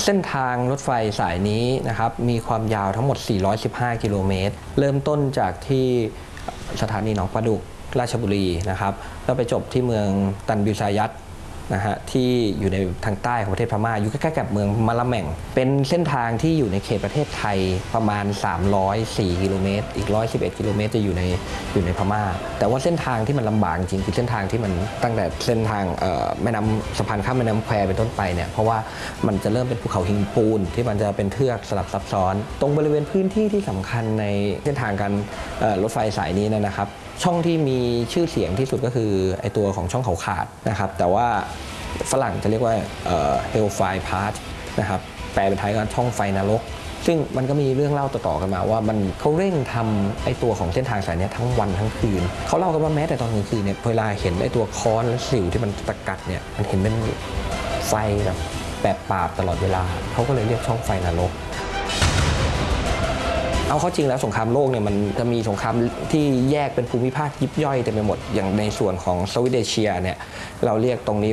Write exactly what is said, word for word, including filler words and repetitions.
เส้นทางรถไฟสายนี้นะครับมีความยาวทั้งหมดสี่ร้อยสิบห้ากิโลเมตรเริ่มต้นจากที่สถานีหนองปลาดุกราชบุรีนะครับแล้วไปจบที่เมืองตันบิซายัตนะฮะที่อยู่ในทางใต้ของประเทศพม่าอยู่ใกล้ๆกับเมืองมะละแม่งเป็นเส้นทางที่อยู่ในเขตประเทศไทยประมาณสามร้อยสี่กิโลเมตรอีกหนึ่งร้อยสิบเอ็ดกิโลเมตรจะอยู่ในอยู่ในพม่าแต่ว่าเส้นทางที่มันลำบากจริงคือเส้นทางที่มันตั้งแต่เส้นทางแม่น้ำสะพานข้ามแม่น้ำแควเป็นต้นไปเนี่ยเพราะว่ามันจะเริ่มเป็นภูเขาหินปูนที่มันจะเป็นเทือกสลับซับซ้อนตรงบริเวณพื้นที่ที่สำคัญในเส้นทางการรถไฟสายนี้นะครับช่องที่มีชื่อเสียงที่สุดก็คือไอตัวของช่องเขาขาดนะครับแต่ว่าฝรั่งจะเรียกว่า Hellfire Pass นะครับแปลเป็นไทยก็ช่องไฟนรกซึ่งมันก็มีเรื่องเล่าต่อๆกันมาว่ามันเขาเร่งทำไอตัวของเส้นทางสายนี้ทั้งวันทั้งคืนเขาเล่ากันว่าแม้แต่ตอนกลางคืนเนี่ยเวลาเห็นไอตัวค้อนและสิวที่มันตะกัดเนี่ยมันเห็นเป็นไฟแบบแบบปราบตลอดเวลาเขาก็เลยเรียกช่องไฟนรกเอาเข้าจริงแล้วสงครามโลกเนี่ยมันจะมีสงครามที่แยกเป็นภูมิภาคยิบย่อยเต็มไปหมดอย่างในส่วนของสวิตเดเชียเนี่ยเราเรียกตรงนี้